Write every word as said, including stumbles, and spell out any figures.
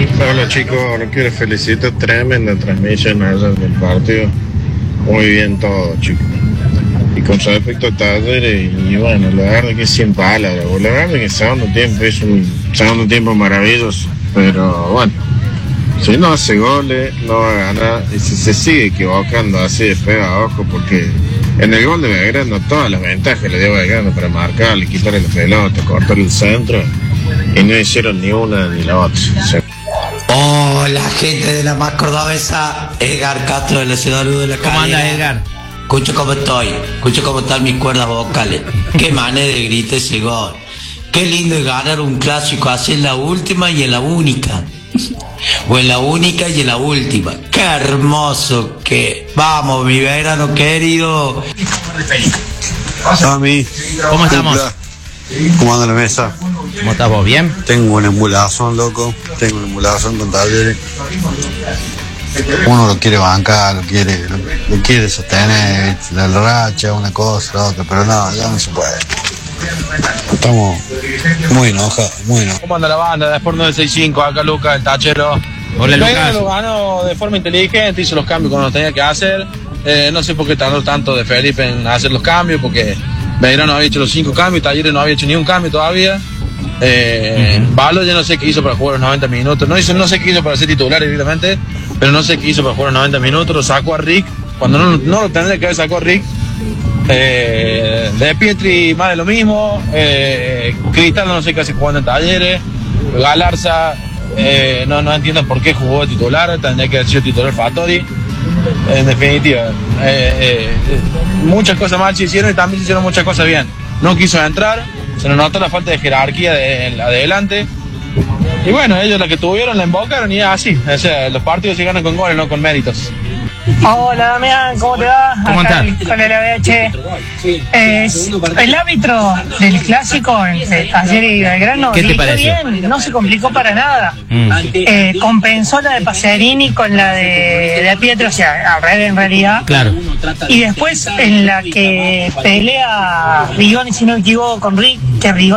Hola chicos, no quiero felicitar, tremenda transmisión ayer del partido. Muy bien todo, chicos. Y con respecto a Talleres, y bueno, la verdad que es sin palabras. La verdad que el segundo tiempo es un segundo tiempo maravilloso. Pero bueno, si no hace goles, no va a ganar. Y si se sigue equivocando así de feo a ojo, porque en el gol de Belgrano todas las ventajas le dio Belgrano para marcarle, quitarle la pelota, cortarle el centro. Y no hicieron ni una ni la otra. Se... Hola, gente de la más cordobesa, Edgar Castro de la ciudad de la ¿Cómo anda, Edgar? Escucho cómo estoy, escucho cómo están mis cuerdas vocales. Qué manera de gritar ese gol. Qué lindo es ganar un clásico así en la última y en la única. O en la única y en la última. Qué hermoso que... Vamos, mi verano querido. Mami, ¿Cómo estamos? ¿Cómo anda la mesa? ¿Cómo estás vos? ¿Bien? Tengo una emulación, loco. Tengo una emulación con Talleres. Uno lo quiere bancar, lo quiere, lo, lo quiere sostener, la racha, una cosa, la otra, pero no, ya no se puede. Estamos muy enojados, muy enojados. ¿Cómo anda la banda? Después nueve seis cinco, acá Lucas, el tachero. Hola, Lucas. Lo ganó de forma inteligente, hizo los cambios cuando tenía que hacer. Eh, no sé por qué tardó tanto de Felipe en hacer los cambios, porque Belgrano había hecho los cinco cambios, Talleres no había hecho ni un cambio todavía. Eh, uh-huh. Balo ya no sé qué hizo para jugar los noventa minutos, no, hizo, no sé qué hizo para ser titular directamente, pero no sé qué hizo para jugar los noventa minutos, lo sacó a Rick, cuando no, no lo tendría que haber sacado a Rick. Eh, de Pietri más de lo mismo, eh, Cristal no sé qué hace jugando en Talleres, Galarza, eh, no, no entiendo por qué jugó de titular, tendría que haber sido titular Fattori. En definitiva, eh, eh, muchas cosas mal se hicieron y también se hicieron muchas cosas bien. No quiso entrar, se nos notó la falta de jerarquía de, de adelante. Y bueno, ellos la que tuvieron la embocaron y así. O sea, los partidos se ganan con goles, no con méritos. Hola Damián, ¿cómo te va? ¿Cómo estás? Con el A B H. Eh, el árbitro del clásico entre Talleres y Belgrano, ¿qué te pareció? Bien, no se complicó para nada. Mm. Eh, compensó la de Pacerini con la de, de Pietro, o sea, al revés en realidad. Claro. Y después en la que pelea Rigoni, si no me equivoco, con Rick, que Rigoni